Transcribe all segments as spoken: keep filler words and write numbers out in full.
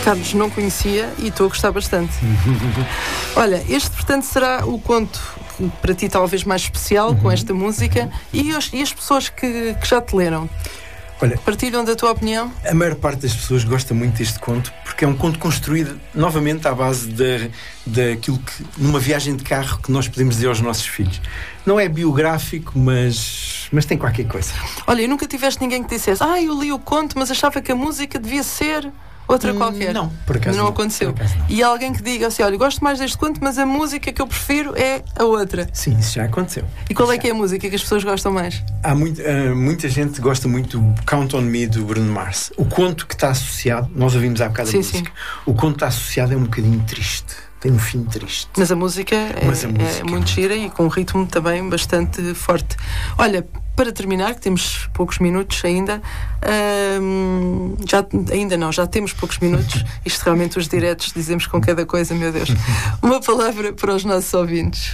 Carlos, não conhecia e estou a gostar bastante. Olha, este, portanto, será o conto que para ti talvez mais especial, uhum, com esta música. E, os, e as pessoas que, que já te leram? Olha, partilham da tua opinião? A maior parte das pessoas gosta muito deste conto porque é um conto construído novamente à base de, daquilo que, numa viagem de carro, que nós podemos dizer aos nossos filhos. Não é biográfico, mas, mas tem qualquer coisa. Olha, e nunca tiveste ninguém que dissesse: ah, eu li o conto, mas achava que a música devia ser outra qualquer? Não, por acaso não, não aconteceu. Por acaso não. E alguém que diga assim: olha, gosto mais deste conto, mas a música que eu prefiro é a outra. Sim, isso já aconteceu. E qual isso é que é a música que as pessoas gostam mais? Há muito, uh, muita gente gosta muito do Count on Me, do Bruno Mars. O conto que está associado, nós ouvimos há bocado a sim, música, sim. O conto que está associado é um bocadinho triste. Tem um fim triste. Mas a música é, Mas a música é muito gira e com um ritmo também bastante forte. Olha, para terminar, que temos poucos minutos ainda, hum, já, ainda não, já temos poucos minutos. Isto realmente, os diretos, dizemos com cada coisa, meu Deus. Uma palavra para os nossos ouvintes.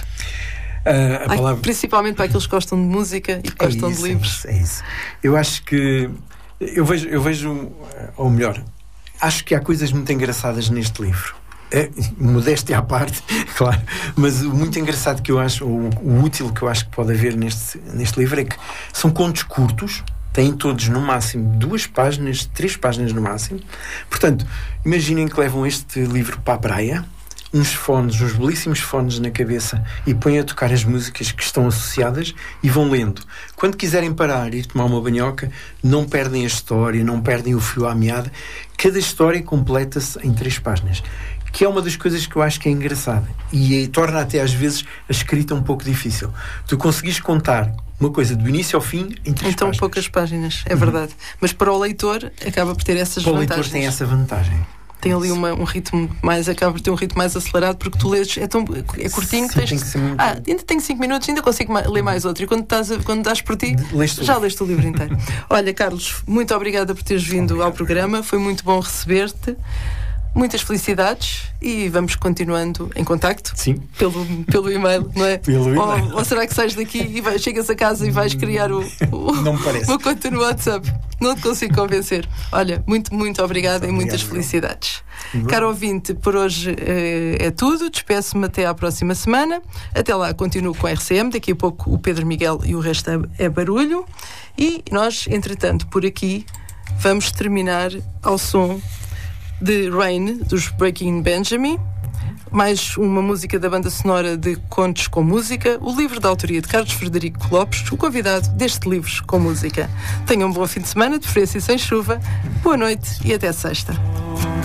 Uh, a Ai, palavra... Principalmente para aqueles que gostam de música e que é gostam isso, de livros. É isso, é isso. Eu acho que eu vejo, eu vejo, ou melhor, acho que há coisas muito engraçadas neste livro. É, modéstia à parte, claro, mas o muito engraçado que eu acho, o, o útil que eu acho que pode haver neste, neste livro é que são contos curtos, têm todos no máximo duas páginas, três páginas no máximo. Portanto, imaginem que levam este livro para a praia, uns fones, uns belíssimos fones na cabeça e põem a tocar as músicas que estão associadas e vão lendo. Quando quiserem parar e ir tomar uma banhoca, não perdem a história, não perdem o fio à meada. Cada história completa-se em três páginas, que é uma das coisas que eu acho que é engraçada e, e torna até às vezes a escrita um pouco difícil. Tu conseguis contar uma coisa do início ao fim em três então, páginas. poucas páginas, é verdade. Uhum. Mas para o leitor acaba por ter essas para vantagens. Para o leitor tem essa vantagem. Tem ali uma, um ritmo mais, acaba por ter um ritmo mais acelerado, porque tu lês, é, tão, é curtinho. Sim, que tens, que muito... Ah, ainda tenho cinco minutos, ainda consigo ma- ler mais outro. E quando, estás a, quando dás por ti, leste já leste o livro inteiro. Olha, Carlos, muito obrigada por teres vindo obrigado, ao programa. Foi muito bom receber-te. Muitas felicidades e vamos continuando em contacto. Sim. Pelo, pelo e-mail, não é? Pelo e-mail. Ou, ou será que sais daqui e vai, chegas a casa e vais criar o, o, não me parece. uma conta no WhatsApp? Não te consigo convencer. Olha, muito, muito obrigada e muitas felicidades. Uhum. Caro ouvinte, por hoje é, é tudo. Despeço-me até à próxima semana. Até lá, continuo com a R C M. Daqui a pouco o Pedro Miguel e o resto é, é barulho. E nós, entretanto, por aqui, vamos terminar ao som de Rain, dos Breaking Benjamin, mais uma música da banda sonora de Contos com Música, o livro da autoria de Carlos Frederico Lopes, o convidado deste Livros com Música. Tenham um bom fim de semana, de preferência e sem chuva. Boa noite e até sexta.